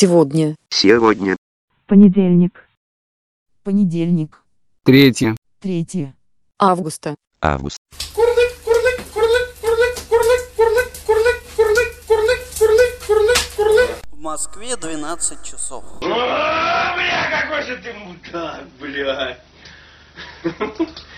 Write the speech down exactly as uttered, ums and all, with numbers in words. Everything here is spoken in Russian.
Сегодня. Сегодня. Понедельник. Понедельник. Третье. Третье. Августа. Август. В Москве двенадцать часов. О, бля, какой же ты мудак, бля.